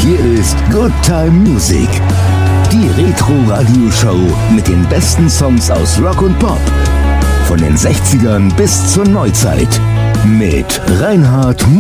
Hier ist Good Time Music, die Retro-Radio-Show mit den besten Songs aus Rock und Pop. Von den 60ern bis zur Neuzeit. Mit Reinhard